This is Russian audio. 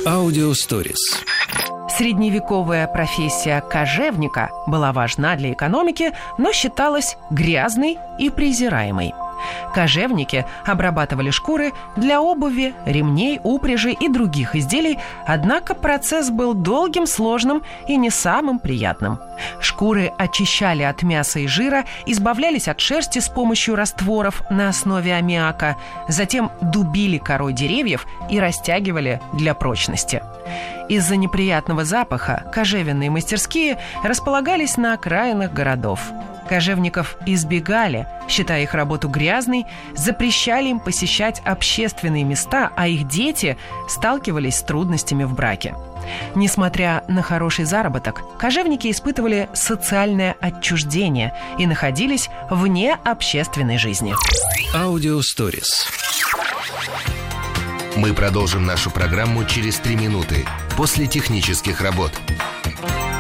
Аудиосторис. Средневековая профессия кожевника была важна для экономики, но считалась грязной и презираемой. Кожевники обрабатывали шкуры для обуви, ремней, упряжи и других изделий, однако процесс был долгим, сложным и не самым приятным. Шкуры очищали от мяса и жира, избавлялись от шерсти с помощью растворов на основе аммиака, затем дубили корой деревьев и растягивали для прочности. Из-за неприятного запаха кожевенные мастерские располагались на окраинах городов. Кожевников избегали, считая их работу грязной, запрещали им посещать общественные места, а их дети сталкивались с трудностями в браке. Несмотря на хороший заработок, кожевники испытывали социальное отчуждение и находились вне общественной жизни. Аудиосторис. Мы продолжим нашу программу через 3 минуты после технических работ.